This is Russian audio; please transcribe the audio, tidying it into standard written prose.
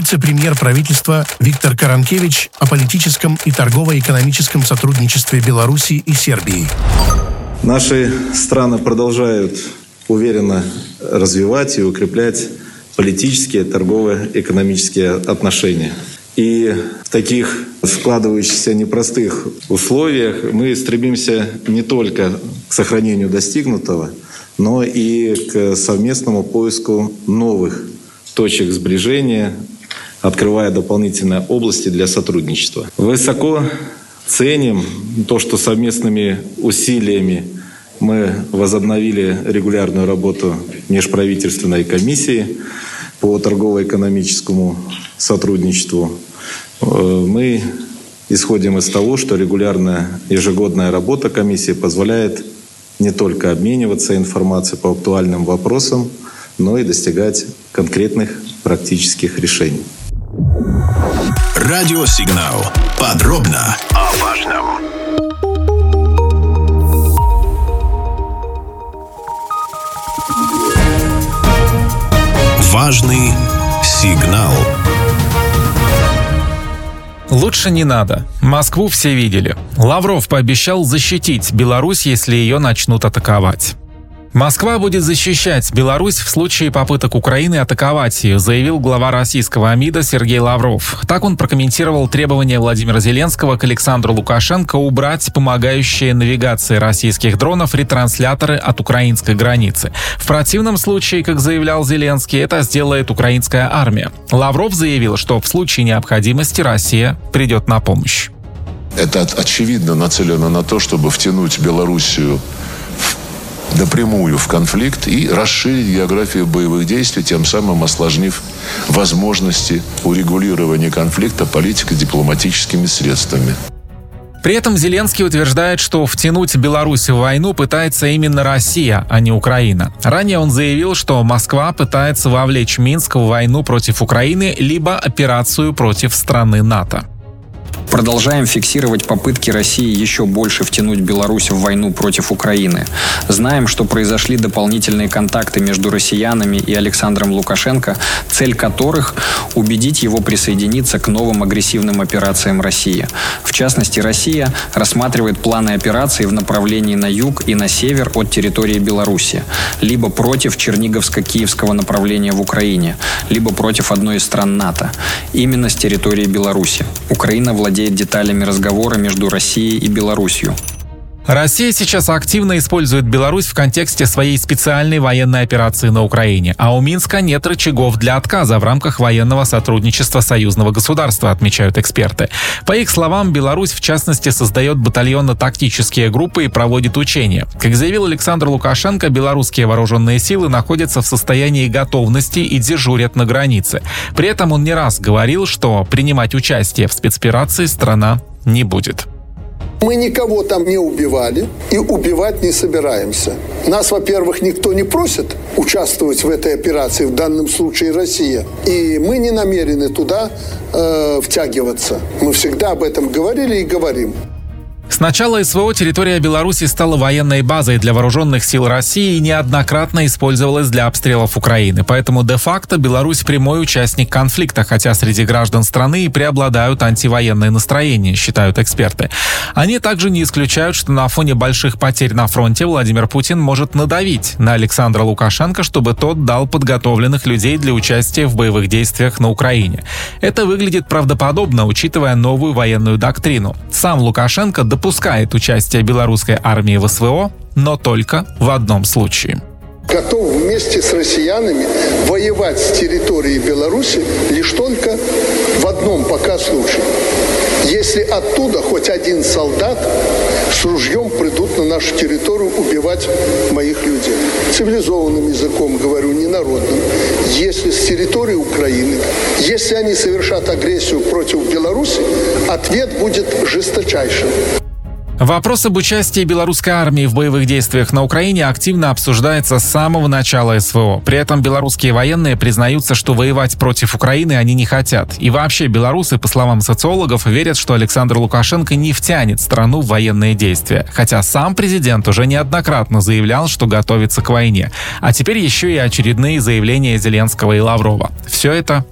вице-премьер правительства Виктор Каранкевич о политическом и торгово-экономическом сотрудничестве Беларуси и Сербии. Наши страны продолжают уверенно развивать и укреплять политические, торгово-экономические отношения. И в таких складывающихся непростых условиях мы стремимся не только к сохранению достигнутого, но и к совместному поиску новых точек сближения, открывая дополнительные области для сотрудничества. Высоко ценим то, что совместными усилиями мы возобновили регулярную работу межправительственной комиссии по торгово-экономическому сотрудничеству. Мы исходим из того, что регулярная ежегодная работа комиссии позволяет не только обмениваться информацией по актуальным вопросам, но и достигать конкретных практических решений. Радиосигнал. Подробно о важном. Важный сигнал. Лучше не надо. Москву все видели. Лавров пообещал защитить Беларусь, если ее начнут атаковать. Москва будет защищать Беларусь в случае попыток Украины атаковать ее, заявил глава российского МИДа Сергей Лавров. Так он прокомментировал требования Владимира Зеленского к Александру Лукашенко убрать помогающие навигации российских дронов ретрансляторы от украинской границы. В противном случае, как заявлял Зеленский, это сделает украинская армия. Лавров заявил, что в случае необходимости Россия придет на помощь. Это очевидно нацелено на то, чтобы втянуть Белоруссию напрямую в конфликт и расширить географию боевых действий, тем самым осложнив возможности урегулирования конфликта политико-дипломатическими средствами. При этом Зеленский утверждает, что втянуть Беларусь в войну пытается именно Россия, а не Украина. Ранее он заявил, что Москва пытается вовлечь Минск в войну против Украины либо операцию против страны НАТО. Продолжаем фиксировать попытки России еще больше втянуть Беларусь в войну против Украины. Знаем, что произошли дополнительные контакты между россиянами и Александром Лукашенко, цель которых – убедить его присоединиться к новым агрессивным операциям России. В частности, Россия рассматривает планы операций в направлении на юг и на север от территории Беларуси, либо против Черниговско-Киевского направления в Украине, либо против одной из стран НАТО, именно с территории Беларуси. Украина владеет деталями разговора между Россией и Беларусью. Россия сейчас активно использует Беларусь в контексте своей специальной военной операции на Украине, а у Минска нет рычагов для отказа в рамках военного сотрудничества союзного государства, отмечают эксперты. По их словам, Беларусь, в частности, создает батальонно-тактические группы и проводит учения. Как заявил Александр Лукашенко, белорусские вооруженные силы находятся в состоянии готовности и дежурят на границе. При этом он не раз говорил, что принимать участие в спецоперации страна не будет. Мы никого там не убивали и убивать не собираемся. Нас, во-первых, никто не просит участвовать в этой операции, в данном случае Россия. И мы не намерены туда втягиваться. Мы всегда об этом говорили и говорим. С начала СВО территория Беларуси стала военной базой для вооруженных сил России и неоднократно использовалась для обстрелов Украины. Поэтому де-факто Беларусь прямой участник конфликта, хотя среди граждан страны и преобладают антивоенные настроения, считают эксперты. Они также не исключают, что на фоне больших потерь на фронте Владимир Путин может надавить на Александра Лукашенко, чтобы тот дал подготовленных людей для участия в боевых действиях на Украине. Это выглядит правдоподобно, учитывая новую военную доктрину. Сам Лукашенко допускает участие белорусской армии в СВО, но только в одном случае. Готов вместе с россиянами воевать с территории Беларуси лишь только в одном пока случае. Если оттуда хоть один солдат с ружьем придут на нашу территорию убивать моих людей. Цивилизованным языком говорю, не народным. Если с территории Украины, если они совершат агрессию против Беларуси, ответ будет жесточайшим. Вопрос об участии белорусской армии в боевых действиях на Украине активно обсуждается с самого начала СВО. При этом белорусские военные признаются, что воевать против Украины они не хотят. И вообще белорусы, по словам социологов, верят, что Александр Лукашенко не втянет страну в военные действия. Хотя сам президент уже неоднократно заявлял, что готовится к войне. А теперь еще и очередные заявления Зеленского и Лаврова. Все это